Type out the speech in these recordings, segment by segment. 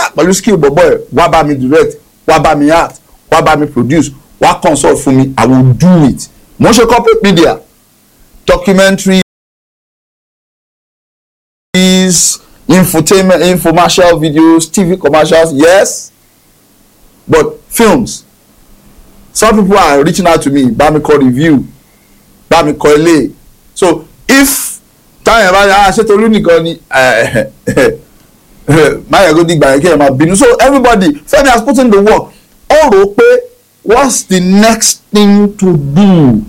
pẹ̀lú skill bọ̀bọ̀ ẹ̀ wá bá mi direct wá bá mi act wá bá mi produce wá consult fún mi I will do it. Mo ṣe corporate media documentaries infotainment infomercial videos TV commercials yes but films some people are reaching out to me bá mi kọ review bá mi kọ ilé so if táyà bá ṣe Tolú nìkan ni máyà kó dìgbà yẹn kí ẹ máa bínú so everybody Fẹ́mi has put in the work ó rò pé what's the next thing to do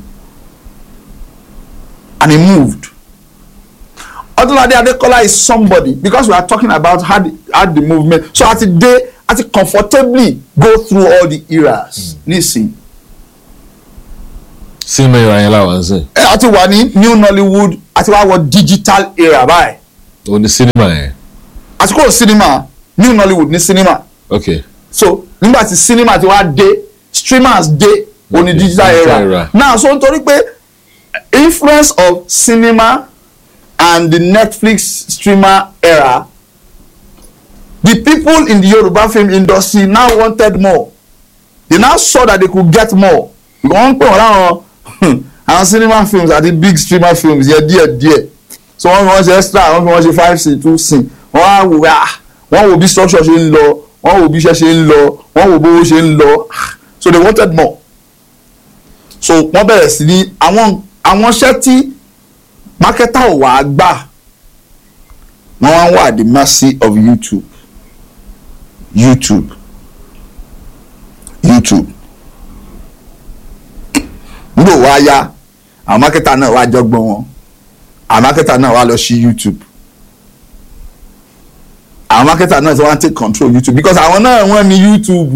and he moved. Odunlade Adekola is somebody because we are talking about how the movement so at the comfortably go through all the eras nisin. Cinema era yẹn la wà ń sìn. Àti wà ní new Nollywood àti wà wọ digital era báyìí. O ní cinema yẹn. Àti kò cinema new Nollywood ní cinema. Okay. So nígbà tí cinema ti wá dé streamers dé o ní digital era. Now so nítorí pé influence of cinema and the Netflix streamer era, the people in the Yoruba film industry now wanted more. They now saw that they could get more. Wọ́n pè wọ́n láwọn àwọn cinema films àti big streamer films yẹ díẹ̀. So wọ́n ṣe extra, wọ́n ṣe 5 2 scene. Wọ́n wò bí structure ṣe ń lọ, wọ́n wò bí iṣẹ́ ṣe ń lọ, wọ́n wò bówó ṣe ń lọ. So they wanted more. So wọ́n bẹ̀rẹ̀ sí ní àwọn iṣẹ́ tí marketer ò wá gbà wọ́n wà at the mercy of YouTube nígbà wá yá àwọn marketer náà wá jọgbọ́n wọn àwọn marketer náà wá lọ sí YouTube àwọn marketer náà ti wá take control YouTube because àwọn náà wọ́n ní YouTube.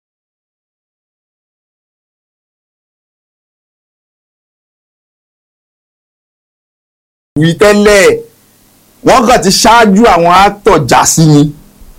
Wí tẹ́lẹ̀ wọ́n kàn ti ṣáájú àwọn actor já sí ni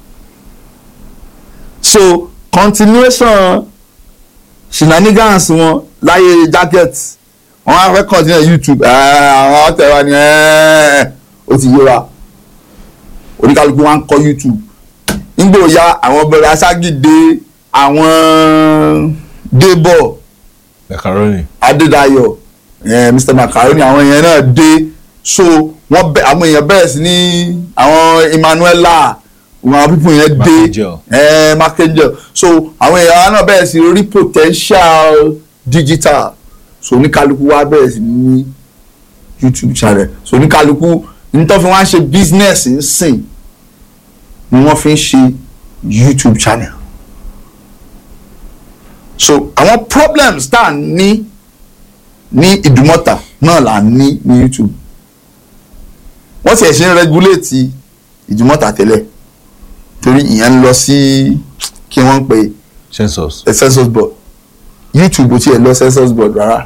so continuation shenanigans wọn láyé jacket wọ́n á fẹ́ continue YouTube àwọn actor wa ni ó ti yé wa oníkálukú wa ń kọ́ YouTube nígbà ó yá àwọn bẹ̀rẹ̀ aṣágídé àwọn Débọ̀ Macaroni Adédayọ̀ Mr Macaroni àwọn yẹn náà dé. So wọ́n àwọn èèyàn bẹ̀rẹ̀ sí ní àwọn Emmanuela àwọn pípọ̀ yẹn dé Markangel so àwọn èèyàn náà bẹ̀rẹ̀ sí rí potential digital so oníkálukú wa bẹ̀rẹ̀ sí ní YouTube channel so oníkálukú nítorí fi wọ́n ṣe business ń sìn ni wọ́n fi ń ṣe YouTube channel so àwọn problems tá à ní Ìdúmọ̀tà náà là ní YouTube. Wọ́n ti ṣe ń regulate Ìdúmọ̀tà tẹ́lẹ̀ torí ìyẹn ń lọ sí kí wọ́n pè census board YouTube ò tiẹ̀ lọ census board rárá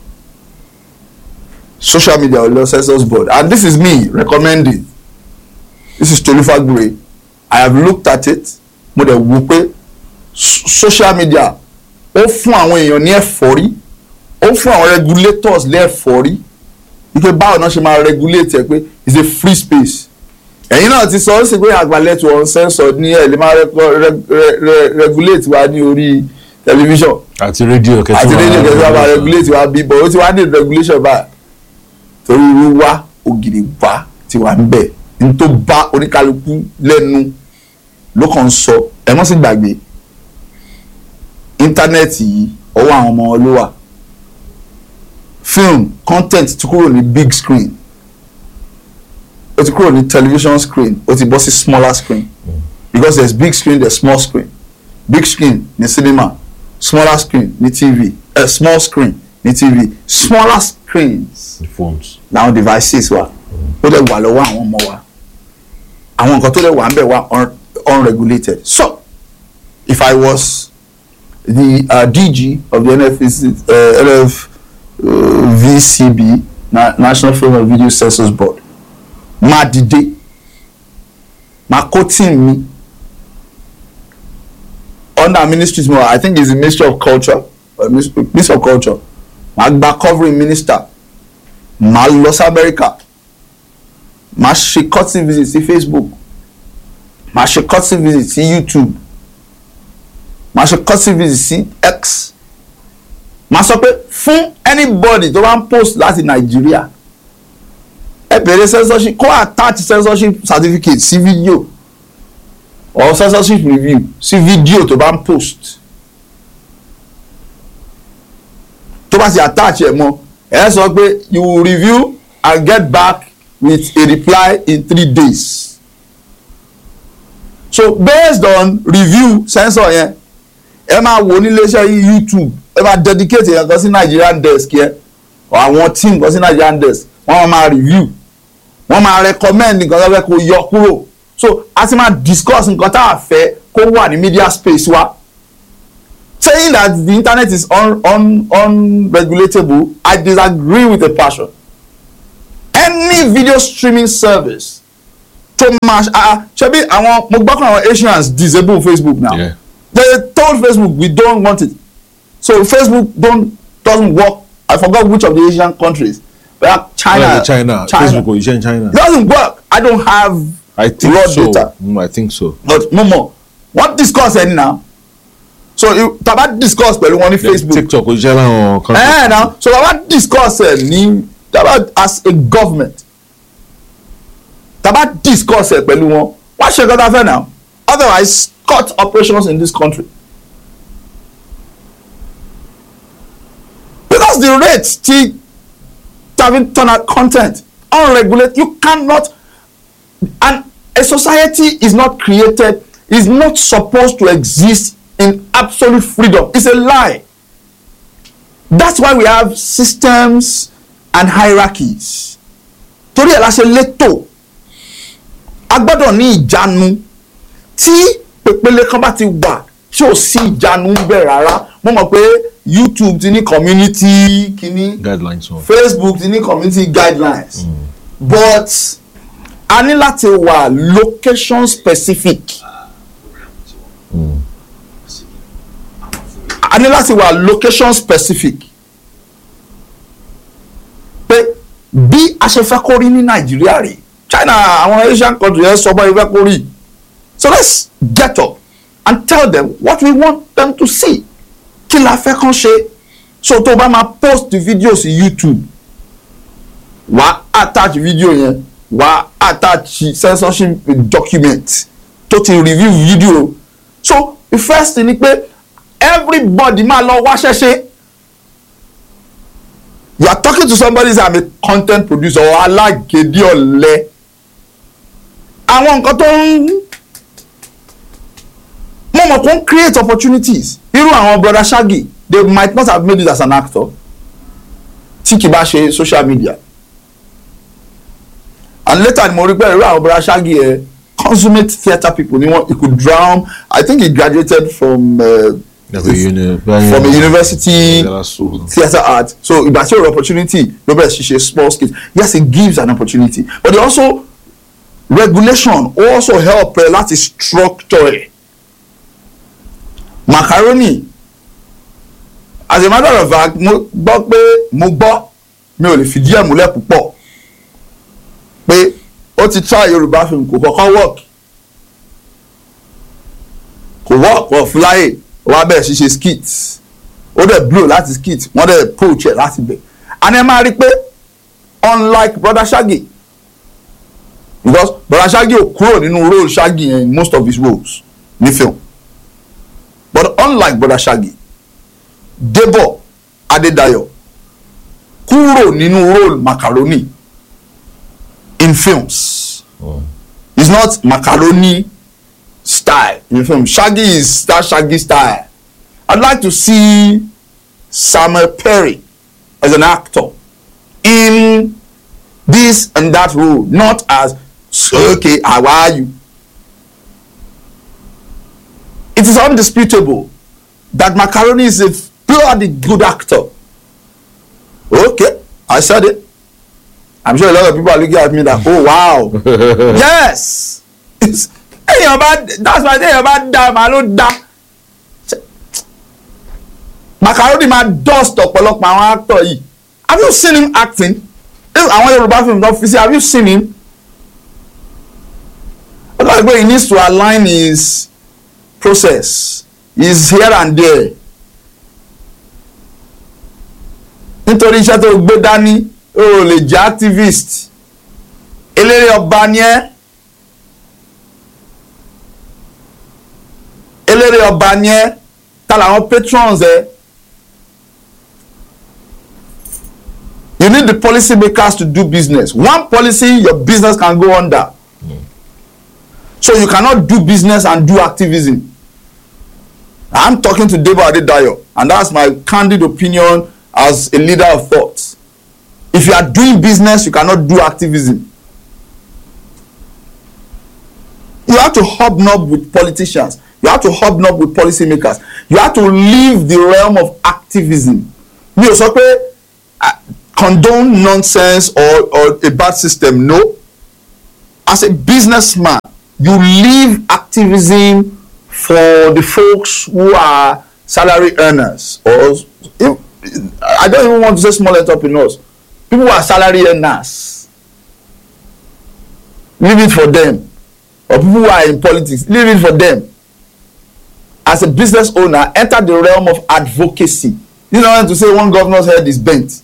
social media ò lọ census board and this is me recommending this is Tolu Fagbure I have looked at it mo dẹ̀ wò pé social media ó fún àwọn èèyàn ní ẹ̀fọ́rí ó fún àwọn regulators lẹ́ẹ̀fọ́rí wípé báwo náà ṣe máa regulate ẹ pé it's a free space ẹ̀yin náà ti sọ ó sì pé àgbàlẹ̀ tí wọ́n censored ní ẹ̀ lè máa regulate wa ní orí television àti rédíò kẹsí wa máa regulate wa bí but ó ti wá ní regulation báyìí torí irú wa ògiri wa ti wà ń bẹ̀ ní tó bá oníkálukú lẹ́nu ló kàn ń sọ ẹ mọ́ sí gbàgbé íńtánẹ́ẹ̀tì yìí ọwọ́ àwọn ọmọ ló wà film content ti kúrò ní big screen ó ti kúrò ní television screen ó ti bọ́ sí smaller screen because there's big screen there's small screen big screen ní cinema smaller screen ní TV small screen ní TV smaller screens làwọn devices wa ó lè wà lọ́wọ́ àwọn ọmọ wa àwọn nǹkan tó lè wà ń bẹ̀ wá unregulated so if I was the DG of the VCB National Film and Video Census Board máa dìde máa kó team mi under ministry more I think it's the Ministry of Culture Ministry of Culture máa gba covering minister máa lọ sí America máa ṣe cutting visit sí Facebook màá ṣe courtesy visit sí YouTube, màá ṣe courtesy visit sí X, màá sọ pé fún anybody tó bá ń post láti Nàìjíríà ẹ bèrè censorship, kó attach censorship certificate sí video or censorship review sí video tó bá ń post. Tó bá ti attach ẹ̀ mọ́ ẹ sọ pé you will review and get back with a reply in 3 days. So based on review censor yẹn ẹ máa wò ní iléeṣẹ́ yìí YouTube, ẹ máa dedicate èèyàn kan sí Nigerian desk yẹn or àwọn team kan sí Nigerian desk, wọ́n máa review, wọ́n máa recommend nǹkan tó fẹ́ kó yọ kúrò. So a ti máa discuss nǹkan tá a fẹ́ kó wà ní media space wa. Saying that the internet is unregulatable, I disagree with a passion. Any video streaming service to match ṣebí àwọn mo gbọ́ pé àwọn Asians disable Facebook now. Yeah. They told Facebook we don't want it. So Facebook doesn't work. I forgot which of the Asian countries. But China. Facebook or China. It doesn't work. I don't have I think raw so. data. I think so. But Momo, what discuss any now? So taba discuss pẹ̀lú wọn ní Facebook. TikTok or China or country. Now so taba discuss ní taba as a government. Taba discuss pẹ̀lú wọn. Wọ́n ṣe kọ́ta fẹ́ now. Otherwise, cut operations in this country. Because the rates to having turn out content unregulated, you cannot, and a society is not created, is not supposed to exist in absolute freedom. It's a lie. That's why we have systems and hierarchies. Torí ẹ̀ la ṣe létò, a gbọ́dọ̀ ní ìjánu. Tí pèpele kan bá ti wà tí ò sí ìjánu ń bẹ̀ rárá, mo mọ̀ pé YouTube ti ní community kìíní, Guidelines. Facebook ti ní community guidelines, but a ní láti wà location specific. A ní láti wà location specific. Pé bí a ṣe fẹ́ kó rí ní Nàìjíríà rí, China àwọn Asian countries yẹn sọ bọ́ ìfẹ́ kó rí. So let's get up and tell them what we want them to see. Kí la fẹ́ kàn ṣe? So tó bá máa post video sí YouTube, wàá attach video yẹn, wàá attach censorship document tó ti review video. So the first thing ni pé everybody máa lọ wá ṣẹ́ṣe. You are talking to somebody say I'm a content producer or alágédé ọ̀lẹ. Àwọn nǹkan tó ń mo mọ̀ kó ń create opportunities. Irú àwọn brother Shaggy, they might not have made it as an actor tí kì bá ṣe social media. And later ni mo rí pé irú àwọn brother Shaggy consummate theatre people ni wọ́n, he could drown. I think he graduated from a university theatre art. So ìgbà tí o rí opportunity ló bẹ̀rẹ̀ sí ṣe small skit. Yes, it gives an opportunity, but they also regulation also help láti structure. Macaroni, as a matter of fact, mo gbọ́ mi ò lè fìdí ẹ̀ múlẹ̀ púpọ̀ pé ó ti try Yorùbá film kò kọ́kọ́ work wọ́n fly wọ́n bẹ̀rẹ̀ sí ṣe skit ó dẹ̀ blow láti skit wọ́n dẹ̀ poach ẹ̀ láti bẹ̀. And ẹ máa rí pé unlike brother Shaggy, because brother Shaggy ò kúrò nínú role Shaggy in most of his roles ní film. But unlike brother Shaggy, Debo Adedayo kúrò nínú role Macaroni in films. It's not Macaroni style in film. Shaggy is that Shaggy style. I'd like to see Samuel Perry as an actor in this and that role, not as okay, how are you? It is undisputable that Macaroni is a bloody good actor. Okay, I said it. I'm sure a lot of people are looking at me that, oh wow. Yes. That's why they about that man da. Macaroni máa dust ọ̀pọ̀lọpọ̀ àwọn actor yìí. Have you seen him acting? Àwọn Yorùbá film don fi sí, have you seen him? That's where he needs to align his process. He's here and there. Nítorí iṣẹ́ tó gbé dání ó lè jẹ́ activist. Eléré ọba ni ẹ́. Eléré ọba ni ẹ́. Ta làwọn patrons ẹ. You need the policy makers to do business. One policy your business can go under. So you cannot do business and do activism. I'm talking to Debo Adedayo, and that's my candid opinion as a leader of thought. If you are doing business, you cannot do activism. You have to hobnob with politicians. You have to hobnob with policymakers. You have to leave the realm of activism. Mi ò sọ pé condone nonsense or a bad system. No. As a businessman, you leave activism for the folks who are salary earners, or I don't even want to say small entrepreneurs. People who are salary earners. Leave it for them. Or people who are in politics, leave it for them. As a business owner, enter the realm of advocacy. You don't want to say one governor's head is bent.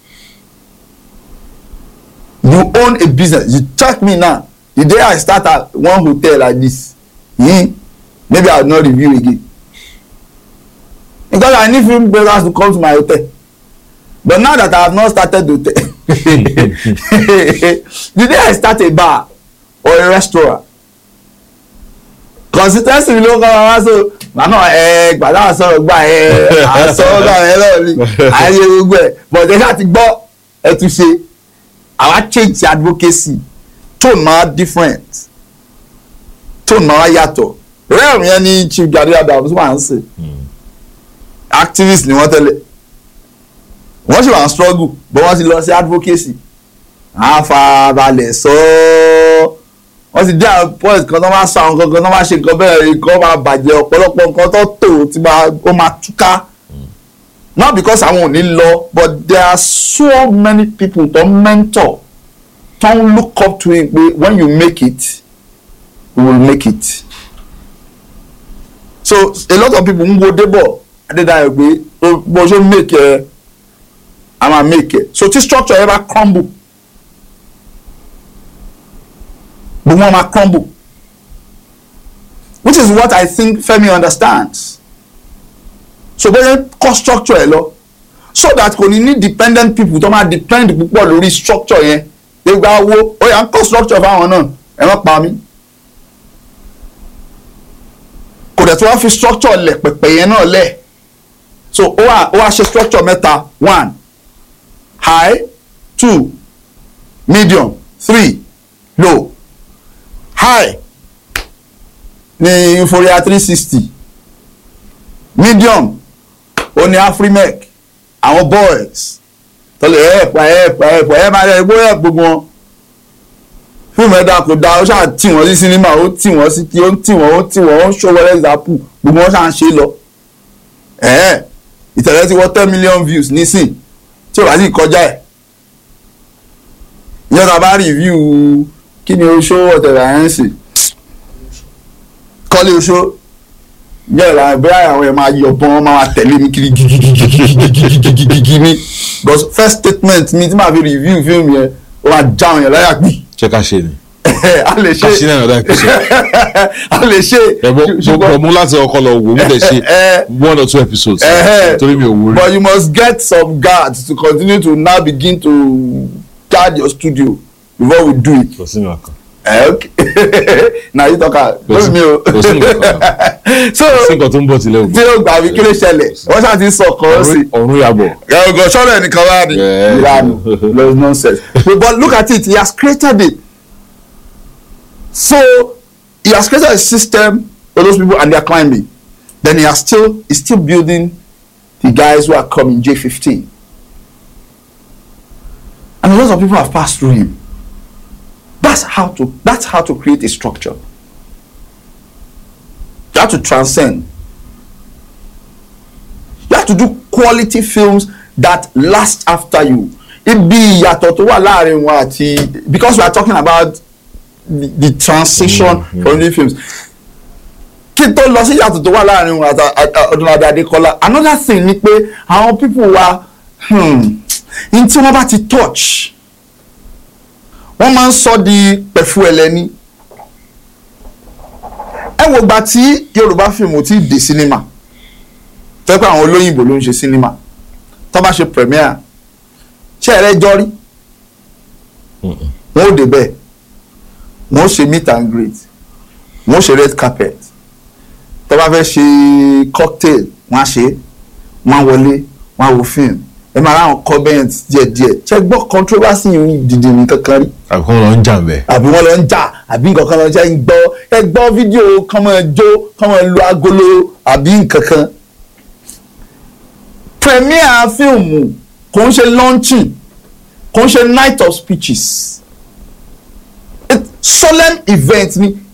You own a business. You check me now. The day I start at one hotel like this, maybe I will not review again. Because I need film brothers to come to my hotel. But now that I have not started the hotel, the day I start a bar or a restaurant, consistency will go around. So, gbàdá sọ̀rọ̀ gbà àsọ̀rọ̀ gbà lọ́ọ̀lì ayé gbogbo ẹ̀, but ẹ ṣáà ti gbọ́ ẹ tún ṣe. Our change advocacy tone máa different, tone máa yàtọ̀. Realm yẹn ní Chief Gani Adams wà ń sè. Activist ni wọ́n tẹ́lẹ̀. Wọ́n ṣì wà ń struggle, but wọ́n ti lọ sí advocacy. Àfàbalẹ̀ sọ wọ́n ti dé àwọn point kan tó máa sọ àwọn kankan tó máa ṣe nǹkan bẹ́ẹ̀ nǹkan máa bàjẹ́ ọ̀pọ̀lọpọ̀ nǹkan tó tò tí ó máa túká. Not because àwọn ò ní lọ, but there are so many people to mentor, to look up to him. When you make it, you will make it. So a lot of people ń wo Debo Adedayo pé bó ṣe make ẹ a máa make ẹ. So tí structure ever crumble, gbogbo wọn máa crumble, which is what I think Femi understands. So bóyá kọ́ structure ẹ lọ, so that kò ní need dependent people tó máa depend púpọ̀ lórí structure yẹn. Gbégbá owó ó yà ń kọ́ structure fáwọn náà ẹ má pa mí. Kò dẹ̀ tó wá fi structure lẹ̀ pẹ̀pẹ̀ yẹn náà lẹ̀. So ó wá ṣe structure mẹ́ta: 1 high, 2 medium, 3 low. High ní Euphoria 360, medium ó ní Afrimec, àwọn boys tọ́lẹ̀ ẹ̀ máa rẹ̀ gbọ́ ẹ̀ gbogbo wọn. Fíìmù ẹ̀dá kò dáa, ó ṣáà tì wọ́n sí sinimá, ó tì wọ́n sí kí ó ń tì wọ́n ó ń ṣòwò ẹ̀dàpù, gbogbo wọn ṣáà ń ṣe lọ. Ìtẹ̀lẹ́ ti wọ́n 10 million views nísìn tí ò bá sì kọjá ẹ̀. Ìyẹn tá a bá review kí ni oṣó ọ̀tẹ̀lẹ̀ ẹ̀ ń sè kọ́lé oṣó yẹ́ra bẹ́ẹ̀ àwọn ẹ̀ máa yọ̀bọ̀n wọn máa tẹ̀lé mi kiri gígígígígígígí mi, but first statement mi tí màá fi review film yẹn ó máa já àwọn yẹn láyà pì. Ṣé ká ṣe ni? A lè ṣe. Ká ṣe náà lọ́dọ̀ ìpèsè. A lè ṣe. Ṣùgbọ́n mo láti ọkọ lọ wò ó lè ṣe 1 or 2 episodes. Torí mi ò wò rí. But you must get some guards to continue to now begin to guard your studio before we do it. Kò sínú àkàn. Okay. Now you talk lórí mi o. Kò sínú àkàn. So nǹkan tó ń bọ̀ tilẹ̀ ògbó. tí ó gbà mí kí ló ṣẹlẹ̀ wọ́n ṣáà ti sọ kan sí. Ọ̀run yàbọ̀. Ẹ̀rọ̀gàn sọ́rọ̀ ẹnìkan wá ní ìlànà there's nonsense. But look at it, he has created it. So he has created a system for those people and they are climbing. Then he's still building the guys who are coming J15. And a lot of people have passed through him. That's how to create a structure. You have to transcend. You have to do quality films that last after you. It be ìyàtọ̀ tó wà láàrin wọn àti, because we are talking about the transition from the films. Kí tó lọ sí yàtọ̀ tó wà láàrin wọn àti Ọdúnladé Adékọ́lá, another thing ni pé àwọn people wa in tí wọ́n bá ti touch wọ́n máa ń sọ di pẹ̀fú ẹlẹ́ni. Ẹ wo gbà tí Yorùbá fíìmù ti dé sinimá tẹ́ pé àwọn olóyìnbó ló ń ṣe sinimá tó bá ṣe premiere ṣé ẹ̀rẹ́ jọ rí wọ́n ò dé bẹ́ẹ̀ wọ́n ò ṣe meet and greet wọ́n ò ṣe red carpet tó bá fẹ́ ṣe cocktail wọ́n á ṣe wọ́n á wọlé wọ́n á wo fíìmù ẹ máa ráwọn comment díẹ̀díẹ̀ ṣe gbọ́ controversy yìí dìde ní kankan rí. àbí wọ́n lọ ń jà bẹ́ẹ̀. àbí wọ́n lọ ń jà àbí nǹkan kan lọ ṣe ń gbọ́ ẹ gbọ́ fídíò kan máa jó kan máa lu agolo àbí nǹkan kan. Premiere fíìmù kò ń ṣe launching kò ń ṣe night of speeches solemn event ni